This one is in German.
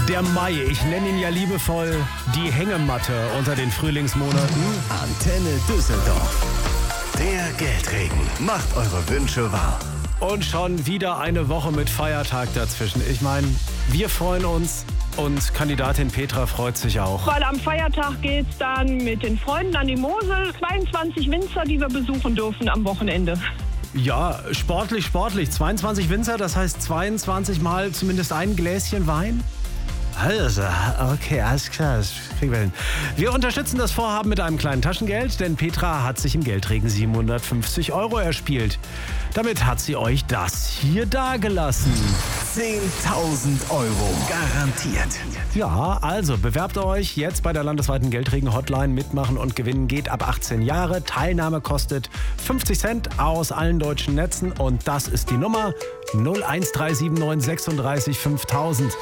Der Mai, ich nenne ihn ja liebevoll die Hängematte unter den Frühlingsmonaten. Antenne Düsseldorf. Der Geldregen macht eure Wünsche wahr. Und schon wieder eine Woche mit Feiertag dazwischen. Ich meine, wir freuen uns und Kandidatin Petra freut sich auch. Weil am Feiertag geht's dann mit den Freunden an die Mosel. 22 Winzer, die wir besuchen dürfen am Wochenende. Ja, sportlich. 22 Winzer, das heißt 22 Mal zumindest ein Gläschen Wein? Also, okay, alles klar, das kriegen wir hin. Wir unterstützen das Vorhaben mit einem kleinen Taschengeld, denn Petra hat sich im Geldregen 750 € erspielt. Damit hat sie euch das hier dagelassen. 10.000 € garantiert. Ja, also bewerbt euch jetzt bei der landesweiten Geldregen-Hotline. Mitmachen und gewinnen geht ab 18 Jahre. Teilnahme kostet 50 Cent aus allen deutschen Netzen. Und das ist die Nummer 01379 36 5000.